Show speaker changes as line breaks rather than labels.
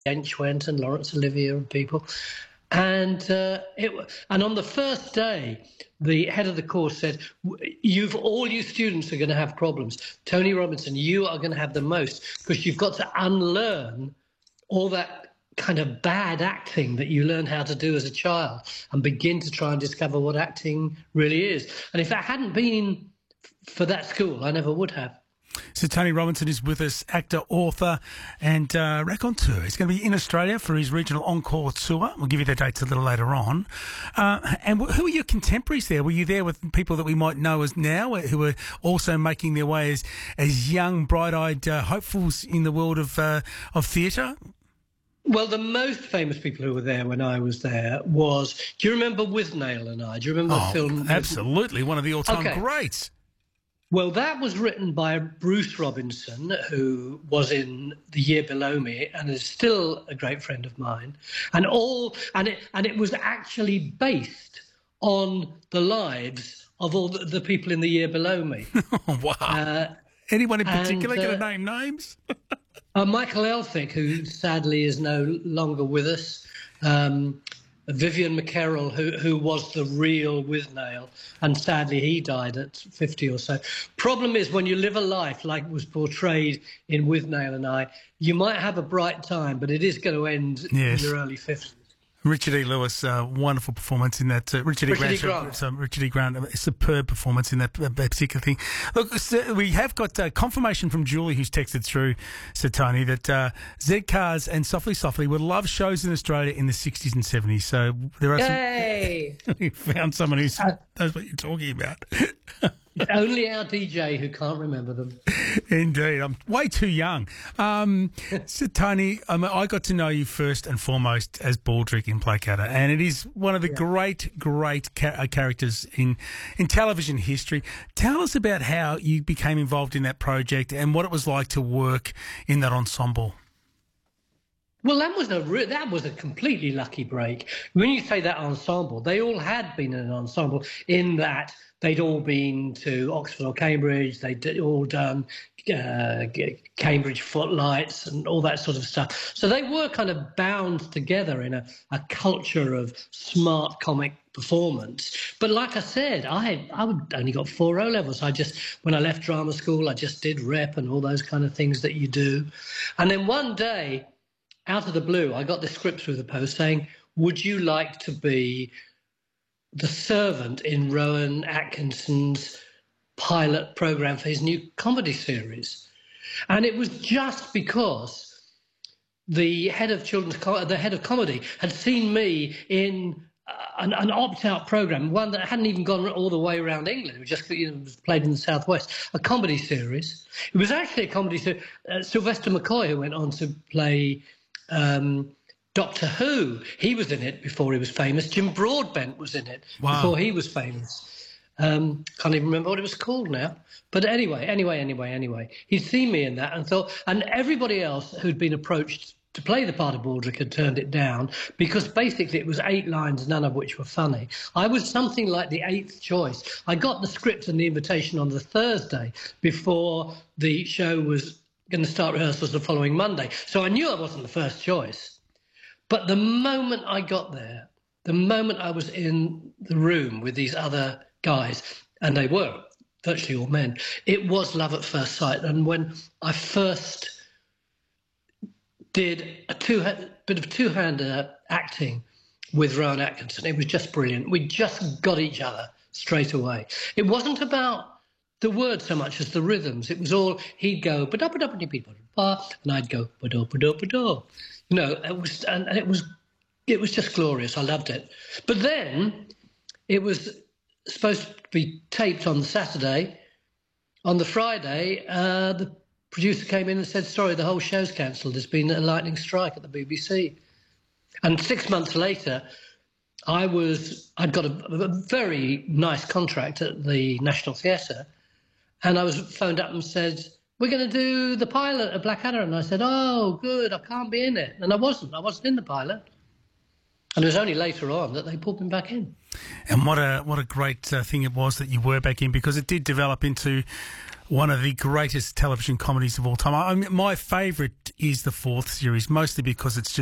Yench went and Laurence Olivier and people. And and on the first day, the head of the course said, all you students are going to have problems. Tony Robinson, you are going to have the most, because you've got to unlearn all that kind of bad acting that you learn how to do as a child and begin to try and discover what acting really is. And if that hadn't been for that school, I never would have.
So Tony Robinson is with us, actor, author and raconteur. He's going to be in Australia for his regional encore tour. We'll give you the dates a little later on. And who are your contemporaries there? Were you there with people that we might know as now, who are also making their way as young, bright-eyed hopefuls in the world of theatre?
Well, the most famous people who were there when I was there was, do you remember Withnail and I? Do you remember the film?
Absolutely, one of the all-time greats.
Well, that was written by Bruce Robinson, who was in The Year Below Me and is still a great friend of mine. And it was actually based on the lives of all the people in The Year Below Me.
Wow. Anyone in particular going to name names?
Michael Elphick, who sadly is no longer with us. Vivian McKerrell, who was the real Withnail, and sadly he died at 50 or so. Problem is, when you live a life like was portrayed in Withnail and I, you might have a bright time, but it is going to end in your early 50s.
Richard E. Lewis, wonderful performance in that. Richard E. Grant, a superb performance in that particular thing. Look, we have got confirmation from Julie, who's texted through, Sir Tony, that Z Cars and Softly Softly were love shows in Australia in the 60s and 70s. So there are we found someone who knows what you're talking about.
Only our DJ who can't remember them.
Indeed. I'm way too young. So, Tony, I got to know you first and foremost as Baldrick in Placata, and it is one of the great characters in television history. Tell us about how you became involved in that project and what it was like to work in that ensemble.
Well, that was a completely lucky break. When you say that ensemble, they all had been in an ensemble in that they'd all been to Oxford or Cambridge. They'd all done Cambridge Footlights and all that sort of stuff. So they were kind of bound together in a culture of smart comic performance. But like I said, I only got 4 O-levels. When I left drama school, I just did rep and all those kind of things that you do. And then one day, out of the blue, I got this script through the post saying, would you like to be the servant in Rowan Atkinson's pilot program for his new comedy series? And it was just because the head of comedy had seen me in an opt-out program, one that hadn't even gone all the way around England. It was just was played in the Southwest, a comedy series. It was actually a comedy series. Sylvester McCoy, who went on to play Doctor Who, he was in it before he was famous. Jim Broadbent was in it before he was famous. Can't even remember what it was called now. But anyway, he'd seen me in that and thought, and everybody else who'd been approached to play the part of Baldrick had turned it down because basically it was 8 lines, none of which were funny. I was something like the 8th choice. I got the script and the invitation on the Thursday before the show was going to start rehearsals the following Monday. So I knew I wasn't the first choice. But the moment I got there, the moment I was in the room with these other guys, and they were virtually all men, it was love at first sight. And when I first did a bit of two-hand acting with Rowan Atkinson, it was just brilliant. We just got each other straight away. It wasn't about the words so much as the rhythms. It was all, he'd go ba-da-ba-da-ba-da-ba, and I'd go ba-da-ba-da-ba-da. You know, it was just glorious. I loved it. But then it was supposed to be taped on the Saturday. On the Friday, the producer came in and said, sorry, the whole show's cancelled. There's been a lightning strike at the BBC. And 6 months later, I'd got a very nice contract at the National Theatre, and I was phoned up and said, we're going to do the pilot of Blackadder. And I said, oh, good, I can't be in it. And I wasn't in the pilot. And it was only later on that they pulled me back in.
And what a great thing it was that you were back in, because it did develop into one of the greatest television comedies of all time. I mean, my favourite is the fourth series, mostly because it's just